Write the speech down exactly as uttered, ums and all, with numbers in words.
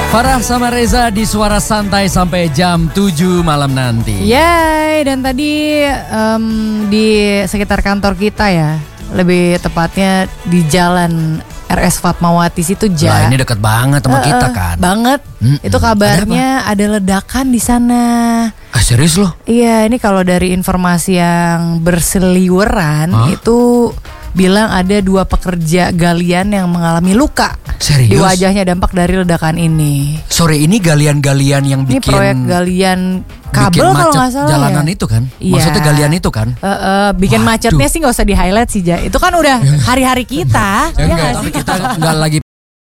Farah sama Reza di Suara Santai sampai jam tujuh malam nanti. Yeay, dan tadi um, di sekitar kantor kita ya, lebih tepatnya di jalan R S Fatmawati situ ja. Lah ini dekat banget sama Uh, kita kan. Banget. Mm-mm. Itu kabarnya ada, ada ledakan di sana. Ah, serius loh? Iya, ini kalau dari informasi yang berseliweran Hah? itu bilang ada dua pekerja galian yang mengalami luka. Serius? Di wajahnya dampak dari ledakan ini. Sore ini galian-galian yang Ini bikin proyek galian bikin kabel kalau macet nggak salah jalanan ya. itu kan? Iya. Maksudnya galian itu kan? Uh, uh, bikin Waduh. macetnya sih nggak usah di highlight sih Ja. Itu kan udah hari-hari kita. Ya, Ya enggak, nggak tapi sih? kita nggak lagi